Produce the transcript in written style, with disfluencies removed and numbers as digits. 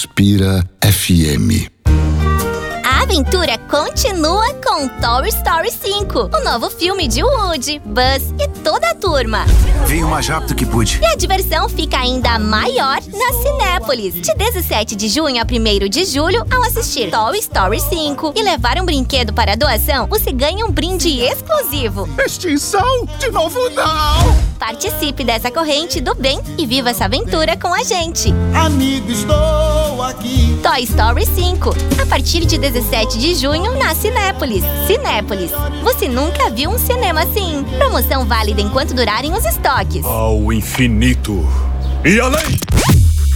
Inspira FM. A aventura continua com Toy Story 5, o novo filme de Woody, Buzz e toda a turma. Vim o mais rápido que pude. E a diversão fica ainda maior na Cinépolis. De 17 de junho a 1º de julho, ao assistir Toy Story 5 e levar um brinquedo para doação, você ganha um brinde exclusivo. Extinção? De novo não! Participe dessa corrente do bem e viva essa aventura com a gente. Amigo, estou aqui. Toy Story 5, a partir de 17 de junho na Cinépolis. Cinépolis, você nunca viu um cinema assim. Promoção válida enquanto durarem os estoques. Ao infinito e além!